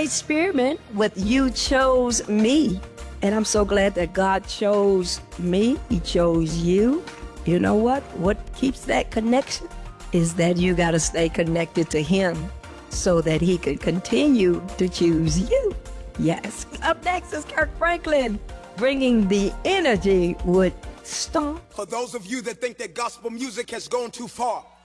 experiment with You Chose Me. And I'm so glad that God chose me. He chose you. You know what? What keeps that connection is that you got to stay connected to Him so that He could continue to choose you. Yes. Up next is Kirk Franklin bringing the energy with Stomp. For those of you that think that gospel music has gone too far,